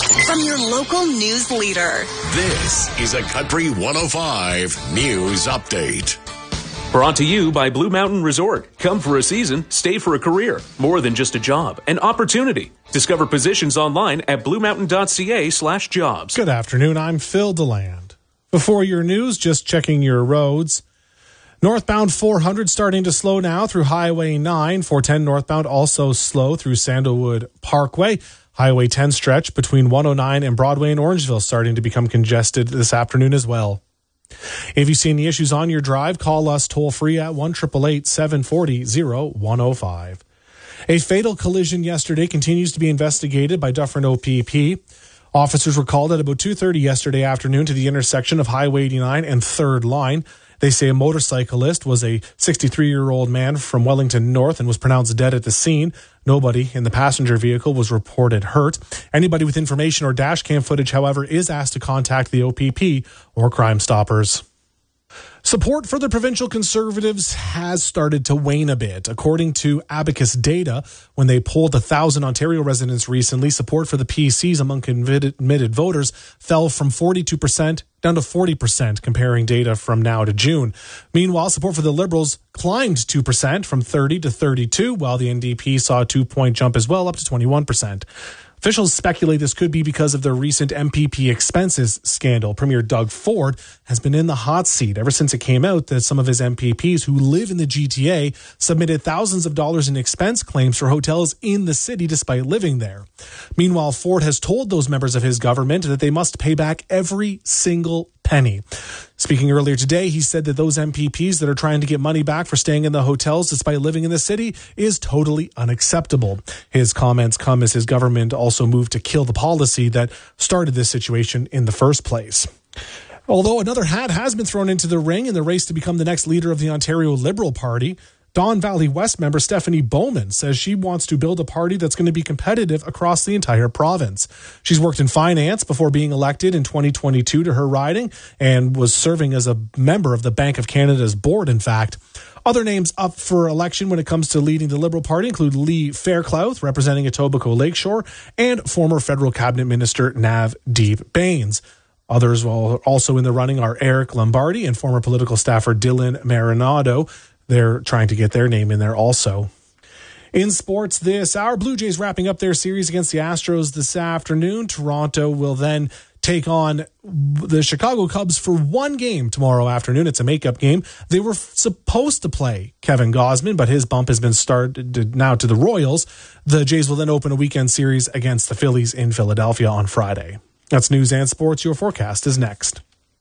from your local news leader. This is a Country 105 News Update. Brought to you by Blue Mountain Resort. Come for a season, stay for a career. More than just a job, an opportunity. Discover positions online at bluemountain.ca/jobs. Good afternoon, I'm Phil DeLand. Before your news, just checking your roads. Northbound 400 starting to slow now through Highway 9. 410 northbound also slow through Sandalwood Parkway. Highway 10 stretch between 109 and Broadway and Orangeville starting to become congested this afternoon as well. If you see any issues on your drive, call us toll-free at 1-888-740-0105. A fatal collision yesterday continues to be investigated by Dufferin OPP. Officers were called at about 2:30 yesterday afternoon to the intersection of Highway 89 and 3rd Line. They say a motorcyclist was a 63-year-old man from Wellington North and was pronounced dead at the scene. Nobody in the passenger vehicle was reported hurt. Anybody with information or dash cam footage, however, is asked to contact the OPP or Crime Stoppers. Support for the provincial Conservatives has started to wane a bit. According to Abacus data, when they polled 1,000 Ontario residents recently, support for the PCs among committed voters fell from 42% down to 40%, comparing data from now to June. Meanwhile, support for the Liberals climbed 2% from 30 to 32, while the NDP saw a 2-point jump as well, up to 21%. Officials speculate this could be because of the recent MPP expenses scandal. Premier Doug Ford has been in the hot seat ever since it came out that some of his MPPs who live in the GTA submitted thousands of dollars in expense claims for hotels in the city despite living there. Meanwhile, Ford has told those members of his government that they must pay back every single penny. Speaking earlier today, he said that those MPPs that are trying to get money back for staying in the hotels despite living in the city is totally unacceptable. His comments come as his government also moved to kill the policy that started this situation in the first place. Although another hat has been thrown into the ring in the race to become the next leader of the Ontario Liberal Party, Don Valley West member Stephanie Bowman says she wants to build a party that's going to be competitive across the entire province. She's worked in finance before being elected in 2022 to her riding and was serving as a member of the Bank of Canada's board, in fact. Other names up for election when it comes to leading the Liberal Party include Lee Fairclough, representing Etobicoke Lakeshore, and former federal cabinet minister Navdeep Bains. Others also in the running are Eric Lombardi and former political staffer Dylan Marinado. They're trying to get their name in there also. In sports this hour, Blue Jays wrapping up their series against the Astros this afternoon. Toronto will then take on the Chicago Cubs for one game tomorrow afternoon. It's a makeup game. They were supposed to play Kevin Gausman, but his bump has been started now to the Royals. The Jays will then open a weekend series against the Phillies in Philadelphia on Friday. That's news and sports. Your forecast is next.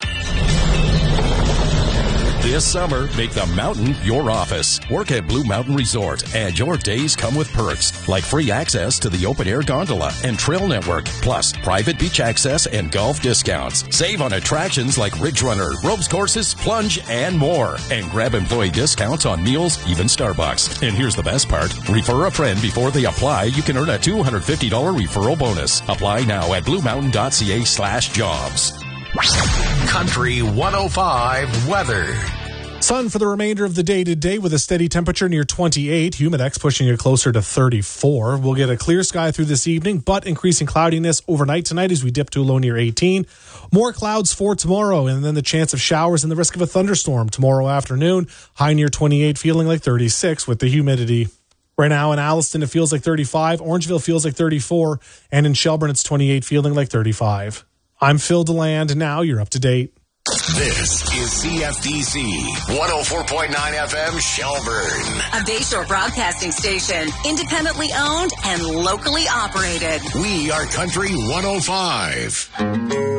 This summer, make the mountain your office. Work at Blue Mountain Resort, and your days come with perks like free access to the open-air gondola and trail network, plus private beach access and golf discounts. Save on attractions like Ridge Runner, ropes courses, plunge, and more. And grab employee discounts on meals, even Starbucks. And here's the best part. Refer a friend before they apply. You can earn a $250 referral bonus. Apply now at bluemountain.ca/jobs. Country 105 weather. Sun for the remainder of the day today with a steady temperature near 28. Humidex pushing it closer to 34. We'll get a clear sky through this evening, but increasing cloudiness overnight tonight as we dip to a low near 18. More clouds for tomorrow, and then the chance of showers and the risk of a thunderstorm tomorrow afternoon. High near 28, feeling like 36 with the humidity. Right now in Alliston, it feels like 35. Orangeville feels like 34. And in Shelburne, it's 28, feeling like 35. I'm Phil DeLand, and now you're up to date. This is CFDC 104.9 FM Shelburne. A Bayshore broadcasting station, independently owned and locally operated. We are Country 105.